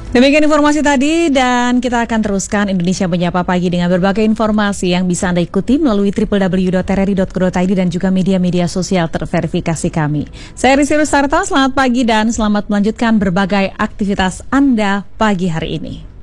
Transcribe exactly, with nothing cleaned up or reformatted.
Demikian informasi tadi dan kita akan teruskan Indonesia Menyapa Pagi dengan berbagai informasi yang bisa Anda ikuti melalui w w w dot r r i dot co dot i d dan juga media-media sosial terverifikasi kami. Saya Rizky Rusarta, selamat pagi dan selamat melanjutkan berbagai aktivitas Anda pagi hari ini.